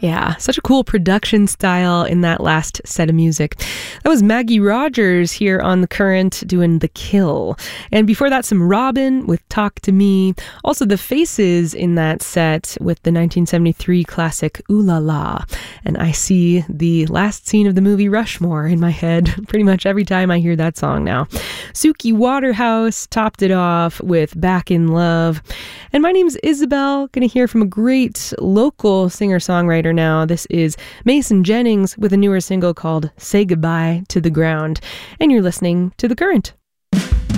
Yeah, such a cool production style in that last set of music. That was Maggie Rogers here on The Current doing The Kill. And before that, some Robin with Talk to Me. Also the Faces in that set with the 1973 classic Ooh La La. And I see the last scene of the movie Rushmore in my head pretty much every time I hear that song now. Suki Waterhouse topped it off with Back in Love. And my name's Isabel, going to hear from a great local singer-songwriter now. This is Mason Jennings with a newer single called Say Goodbye to the Ground. And you're listening to The Current.